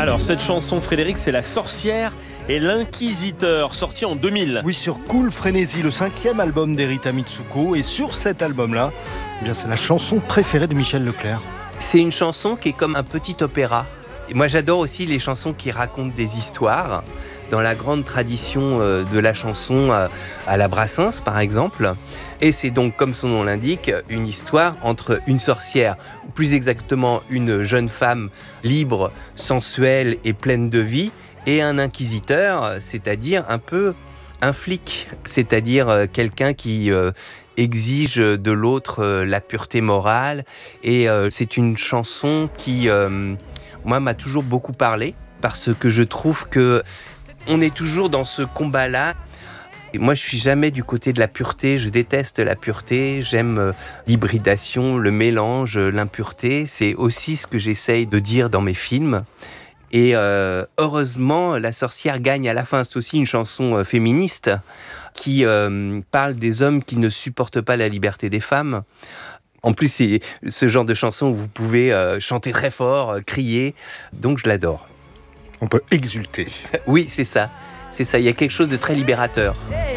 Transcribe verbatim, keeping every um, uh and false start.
Alors, cette chanson, Frédéric, c'est La sorcière et l'inquisiteur, sorti en deux mille. Oui, sur Cool Frénésie, le cinquième album d'Erita Mitsuko. Et sur cet album-là, eh bien, c'est la chanson préférée de Michel Leclerc. C'est une chanson qui est comme un petit opéra. Et moi, j'adore aussi les chansons qui racontent des histoires. Dans la grande tradition de la chanson à la Brassens, par exemple. Et c'est donc, comme son nom l'indique, une histoire entre une sorcière, ou plus exactement une jeune femme libre, sensuelle et pleine de vie, et un inquisiteur, c'est-à-dire un peu un flic, c'est-à-dire quelqu'un qui euh, exige de l'autre euh, la pureté morale. Et euh, c'est une chanson qui, euh, moi, m'a toujours beaucoup parlé, parce que je trouve que on est toujours dans ce combat-là. Et moi, je suis jamais du côté de la pureté. Je déteste la pureté. J'aime euh, l'hybridation, le mélange, l'impureté. C'est aussi ce que j'essaye de dire dans mes films. Et euh, heureusement, La sorcière gagne à la fin. C'est aussi une chanson euh, féministe qui euh, parle des hommes qui ne supportent pas la liberté des femmes. En plus, c'est ce genre de chanson où vous pouvez euh, chanter très fort, euh, crier. Donc, je l'adore. On peut exulter. Oui, c'est ça. C'est ça. Il y a quelque chose de très libérateur.